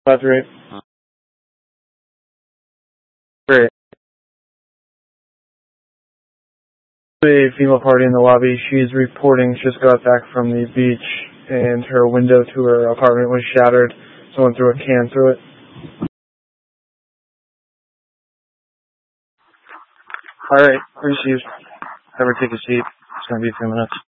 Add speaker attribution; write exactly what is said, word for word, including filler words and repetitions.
Speaker 1: Five three eight. Great. A female party in the lobby. She's reporting she just got back from the beach and her window to her apartment was shattered. Someone threw a can through it. Alright, received. Have her take a seat. It's going to be a few minutes.